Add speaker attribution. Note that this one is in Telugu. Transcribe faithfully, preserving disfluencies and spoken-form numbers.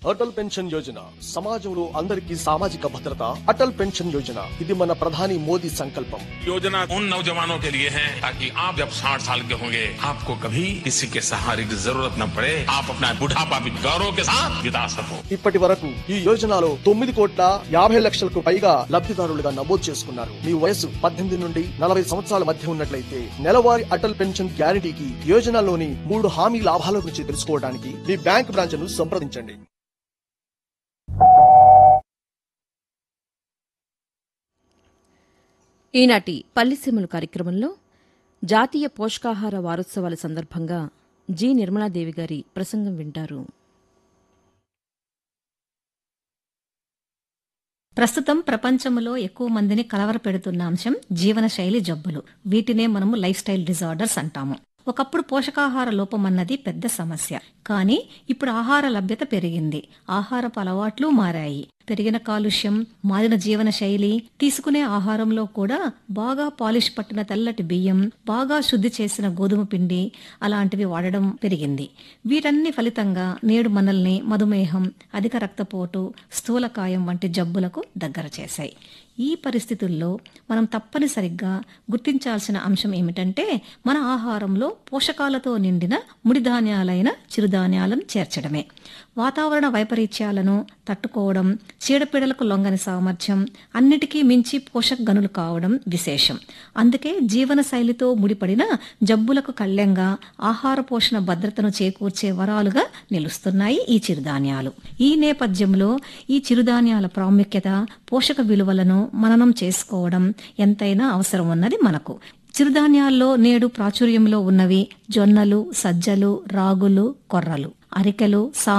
Speaker 1: అటల్ పెన్షన్ యోజన సమాజంలో అందరికీ సామాజిక భద్రత. అటల్ పెన్షన్ యోజన ఇది మన ప్రధాని మోదీ సంకల్పం.
Speaker 2: योजना उन नौजवानों के लिए है ताकि आप जब साठ साल के होंगे आपको कभी किसी के सहारे की जरूरत न पड़े, आप अपना बुढ़ापा भी गौरव के साथ बिता सको.
Speaker 1: ఇప్పటి వరకు ఈ యోజనలో తొమ్మిది కోట్ల యాభై లక్షలకు పైగా లబ్ధిదారులుగా నమోదు చేసుకున్నారు. మీ వయసు పద్దెనిమిది నుండి నలభై సంవత్సరాల మధ్య ఉన్నట్లయితే నెలవారీ అటల్ పెన్షన్ గ్యారంటీకి యోజనలోని మూడు హామీ లాభాల గురించి తెలుసుకోవడానికి మీ బ్యాంక్ బ్రాంచ్ ను సంప్రదించండి.
Speaker 3: ఈనాటి పల్లిసీమలు కార్యక్రమంలో జాతీయ పోషకాహార వారోత్సవాల సందర్భంగా జి నిర్మలాదేవి గారి ప్రసంగం వింటారు.
Speaker 4: ప్రస్తుతం ప్రపంచంలో ఎక్కువ మందిని కలవరపెడుతున్న అంశం జీవనశైలి జబ్బులు. వీటినే మనము లైఫ్ స్టైల్ డిజార్డర్స్ అంటాము. ఒకప్పుడు పోషకాహార లోపం అన్నది పెద్ద సమస్య, కానీ ఇప్పుడు ఆహార లభ్యత పెరిగింది, ఆహారపు అలవాట్లు మారాయి. పెరిగిన కాలుష్యం, మారిన జీవన శైలి, తీసుకునే ఆహారంలో కూడా బాగా పాలిష్ పట్టిన తెల్లటి బియ్యం, బాగా శుద్ధి చేసిన గోధుమ పిండి అలాంటివి వాడడం పెరిగింది. వీటన్ని ఫలితంగా నేడు మనల్ని మధుమేహం, అధిక రక్తపోటు, స్థూలకాయం వంటి జబ్బులకు దగ్గర చేశాయి. ఈ పరిస్థితుల్లో మనం తప్పనిసరిగా గుర్తించాల్సిన అంశం ఏమిటంటే మన ఆహారంలో పోషకాలతో నిండిన ముడిధాన్యాలైన చిరుధాన్యాలను చేర్చడమే. వాతావరణ వైపరీత్యాలను తట్టుకోవడం, చీడపీడలకు లొంగని సామర్థ్యం, అన్నిటికీ మించి పోషక గనులు కావడం విశేషం. అందుకే జీవన శైలితో ముడిపడిన జబ్బులకు కళ్యంగా ఆహార పోషణ భద్రతను చేకూర్చే వరాలుగా నిలుస్తున్నాయి ఈ చిరుధాన్యాలు. ఈ నేపథ్యంలో ఈ చిరుధాన్యాల ప్రాముఖ్యత, పోషక విలువలను మననం చేసుకోవడం ఎంతైనా అవసరం ఉన్నది మనకు. చిరుధాన్యాల్లో నేడు ప్రాచుర్యంలో ఉన్నవి జొన్నలు, సజ్జలు, రాగులు, కొర్రలు, అరికెలు, సా